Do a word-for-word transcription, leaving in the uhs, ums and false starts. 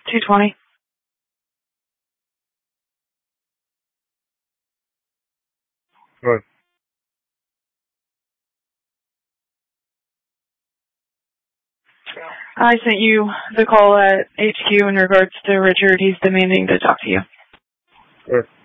two twenty. Good. I sent you the call at H Q in regards to Richard. He's demanding to talk to you. Good.